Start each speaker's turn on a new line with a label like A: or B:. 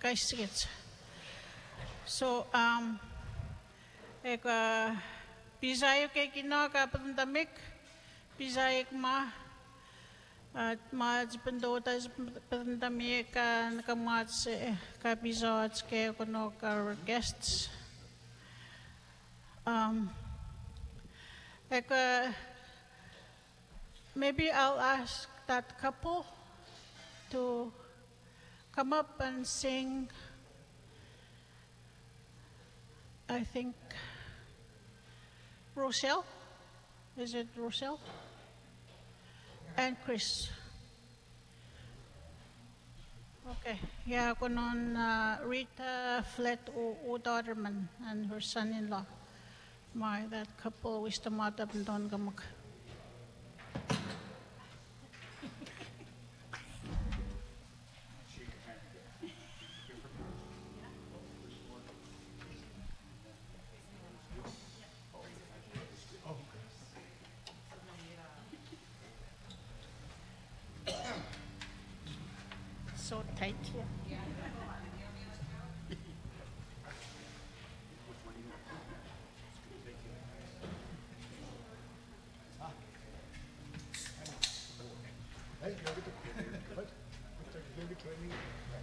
A: kaissigits. So pisayo kay kino ka pandamik, pisayo ma at pendota pandamik ka nakamats ka pisots kay kuno ka guests. Maybe I'll ask that couple to come up and sing. I think Rochelle, is it Rochelle? And Chris. Okay, yeah, kunon Rita Flett o Daughterman and her son-in-law. That couple was the mother of Don Gamuk. So tight here.
B: Hey,